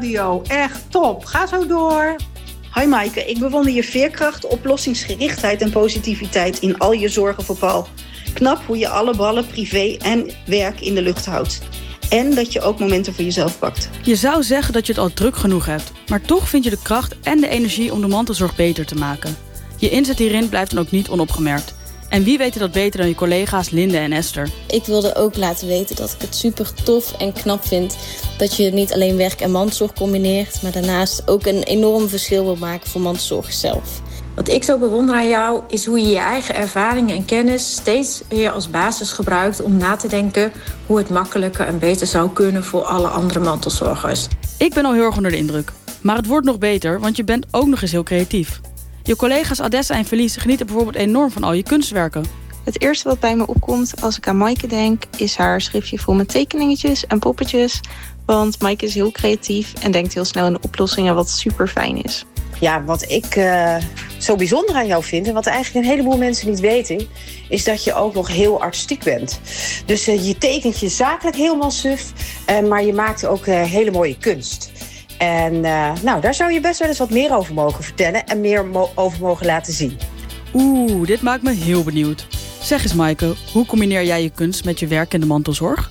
cardio. Echt top. Ga zo door. Hoi Maaike, ik bewonder je veerkracht, oplossingsgerichtheid en positiviteit in al je zorgen voor Paul. Knap hoe je alle ballen, privé en werk in de lucht houdt. En dat je ook momenten voor jezelf pakt. Je zou zeggen dat je het al druk genoeg hebt. Maar toch vind je de kracht en de energie om de mantelzorg beter te maken. Je inzet hierin blijft dan ook niet onopgemerkt. En wie weet dat beter dan je collega's Linde en Esther? Ik wilde ook laten weten dat ik het super tof en knap vind dat je niet alleen werk en mantelzorg combineert, maar daarnaast ook een enorm verschil wil maken voor mantelzorgers zelf. Wat ik zo bewonder aan jou is hoe je je eigen ervaringen en kennis steeds weer als basis gebruikt om na te denken hoe het makkelijker en beter zou kunnen voor alle andere mantelzorgers. Ik ben al heel erg onder de indruk. Maar het wordt nog beter, want je bent ook nog eens heel creatief. Je collega's Adessa en Felice genieten bijvoorbeeld enorm van al je kunstwerken. Het eerste wat bij me opkomt als ik aan Maaike denk, is haar schriftje vol met tekeningetjes en poppetjes. Want Maaike is heel creatief en denkt heel snel in oplossingen, wat super fijn is. Ja, wat ik zo bijzonder aan jou vind, en wat eigenlijk een heleboel mensen niet weten, is dat je ook nog heel artistiek bent. Dus je tekent je zakelijk helemaal suf, maar je maakt ook hele mooie kunst. En daar zou je best wel eens wat meer over mogen vertellen en meer over mogen laten zien. Dit maakt me heel benieuwd. Zeg eens Maaike, hoe combineer jij je kunst met je werk in de mantelzorg?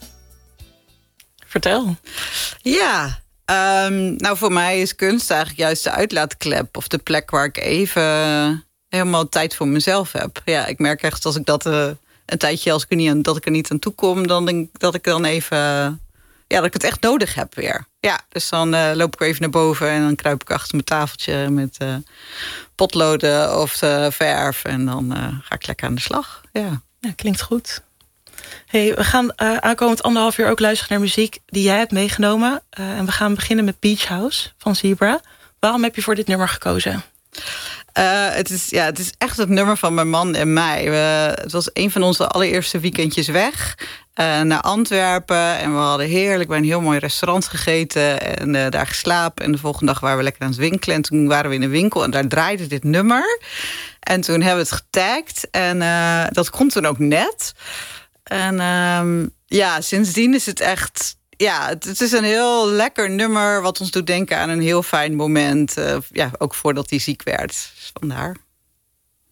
Vertel. Ja, voor mij is kunst eigenlijk juist de uitlaatklep. Of de plek waar ik even helemaal tijd voor mezelf heb. Ja, ik merk echt als ik dat een tijdje, als ik dat ik er niet aan toe kom, dan denk ik dat ik dan even, dat ik het echt nodig heb weer. Ja, dus dan loop ik weer even naar boven en dan kruip ik achter mijn tafeltje met potloden of verf. En dan ga ik lekker aan de slag. Ja, klinkt goed. Hey, we gaan aankomend 1,5 uur ook luisteren naar muziek die jij hebt meegenomen. En we gaan beginnen met Beach House van Zebra. Waarom heb je voor dit nummer gekozen? Het is echt het nummer van mijn man en mij. Het was een van onze allereerste weekendjes weg naar Antwerpen. En we hadden heerlijk bij een heel mooi restaurant gegeten en daar geslapen. En de volgende dag waren we lekker aan het winkelen. En toen waren we in een winkel en daar draaide dit nummer. En toen hebben we het getagd. En dat kon toen ook net. En sindsdien is het echt, het is een heel lekker nummer wat ons doet denken aan een heel fijn moment. Ook voordat hij ziek werd. Dus vandaar.